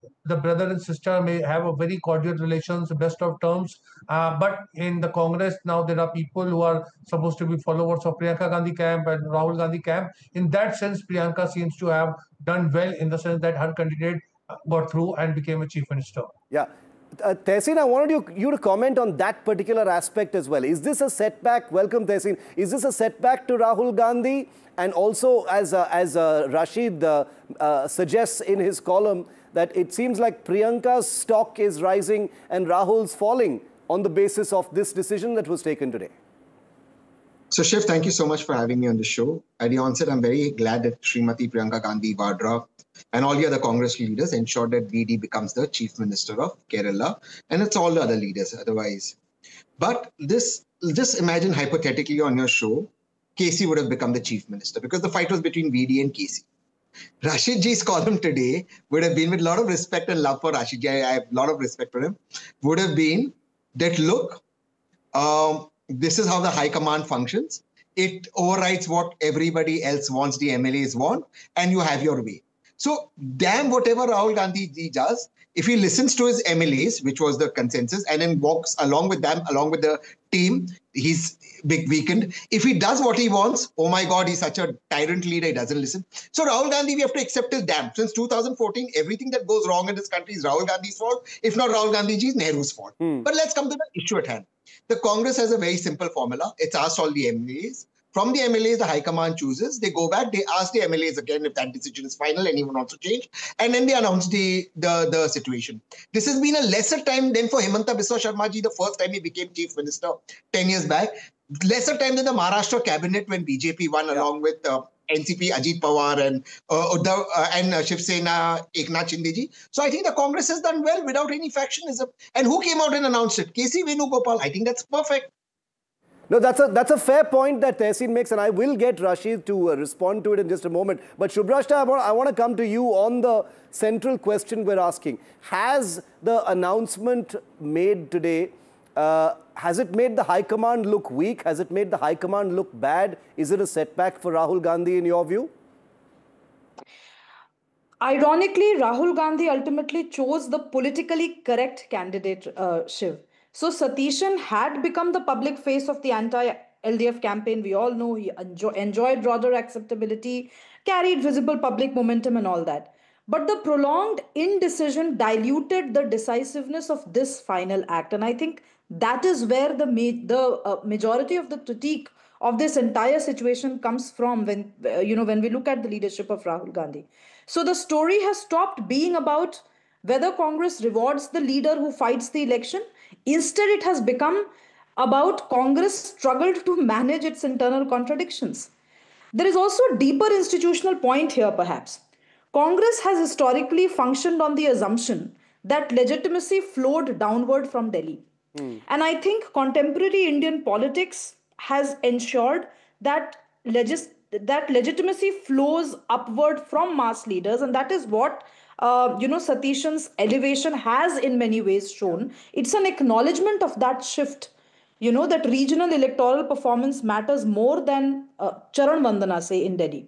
the brother and sister may have a very cordial relations, best of terms. But in the Congress now, there are people who are supposed to be followers of Priyanka Gandhi camp and Rahul Gandhi camp. In that sense, Priyanka seems to have done well in the sense that her candidate got through and became a chief minister. Yeah. Tehseen, I wanted you to comment on that particular aspect as well. Is this a setback? Welcome, Tehseen. Is this a setback to Rahul Gandhi? And also, as Rashid suggests in his column, that it seems like Priyanka's stock is rising and Rahul's falling on the basis of this decision that was taken today. So Shiv, thank you so much for having me on the show. At the onset, I'm very glad that Srimati Priyanka Gandhi Vadra and all the other Congress leaders ensured that VD becomes the Chief Minister of Kerala, and it's all the other leaders otherwise. But this, just imagine hypothetically on your show, KC would have become the Chief Minister because the fight was between VD and KC. Rashid Ji's column today would have been, with a lot of respect and love for Rashid Ji, I have a lot of respect for him, would have been that, look, this is how the high command functions. It overrides what everybody else wants, the MLAs want, and you have your way. So damn whatever Rahul Gandhi ji does, if he listens to his MLAs, which was the consensus, and then walks along with them, along with the team, he's big weakened. If he does what he wants, oh my God, he's such a tyrant leader, he doesn't listen. So Rahul Gandhi, we have to accept his damn. Since 2014, everything that goes wrong in this country is Rahul Gandhi's fault. If not Rahul Gandhi ji, it's Nehru's fault. But let's come to the issue at hand. The Congress has a very simple formula. It's asked all the MLAs. From the MLAs, the High Command chooses. They go back, they ask the MLAs again if that decision is final, anyone wants to change, and then they announce the situation. This has been a lesser time than for Himanta Biswa Sharma ji, the first time he became Chief Minister 10 years back. Lesser time than the Maharashtra cabinet when BJP won along with NCP, Ajit Pawar, and Uddhav, and Shiv Sena, Eknath Shinde ji. So I think the Congress has done well without any factionism. And who came out and announced it? KC Venugopal. I think that's perfect. No, that's a fair point that Tehseen makes, and I will get Rashid to respond to it in just a moment. But Subhrashta, I want to come to you on the central question we're asking. Has the announcement made today, has it made the High Command look weak? Has it made the High Command look bad? Is it a setback for Rahul Gandhi in your view? Ironically, Rahul Gandhi ultimately chose the politically correct candidate, Shiv. So Satishan had become the public face of the anti-LDF campaign. We all know he enjoyed broader acceptability, carried visible public momentum and all that. But the prolonged indecision diluted the decisiveness of this final act. And I think that is where the majority of the critique of this entire situation comes from when we look at the leadership of Rahul Gandhi. So the story has stopped being about whether Congress rewards the leader who fights the election. Instead, it has become about Congress struggled to manage its internal contradictions. There is also a deeper institutional point here, perhaps. Congress has historically functioned on the assumption that legitimacy flowed downward from Delhi. And I think contemporary Indian politics has ensured that legitimacy flows upward from mass leaders, and that is what Satishan's elevation has in many ways shown. It's an acknowledgement of that shift, that regional electoral performance matters more than Charan Vandana, say, in Delhi.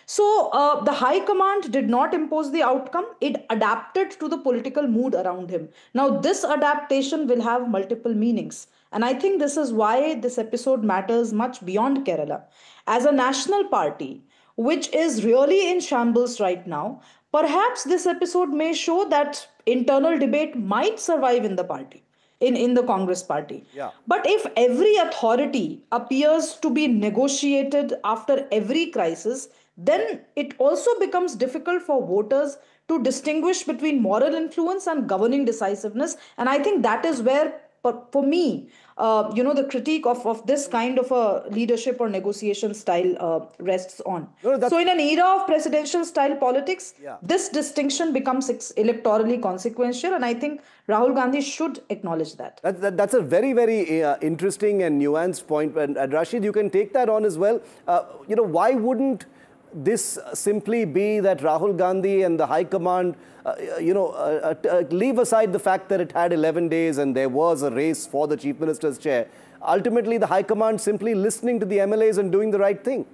So the High Command did not impose the outcome. It adapted to the political mood around him. Now, this adaptation will have multiple meanings. And I think this is why this episode matters much beyond Kerala. As a national party, which is really in shambles right now, perhaps this episode may show that internal debate might survive in the party, in the Congress party. Yeah. But if every authority appears to be negotiated after every crisis, then it also becomes difficult for voters to distinguish between moral influence and governing decisiveness. And I think that is where, for me, the critique of this kind of a leadership or negotiation style rests on. So in an era of presidential style politics, this distinction becomes electorally consequential. And I think Rahul Gandhi should acknowledge that. That's a very, very interesting and nuanced point. And Rashid, you can take that on as well. Why wouldn't this simply be that Rahul Gandhi and the High Command, leave aside the fact that it had 11 days and there was a race for the Chief Minister's chair. Ultimately, the High Command simply listening to the MLAs and doing the right thing.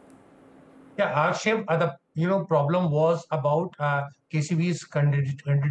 Yeah, Shiv, the problem was about KCB's candidate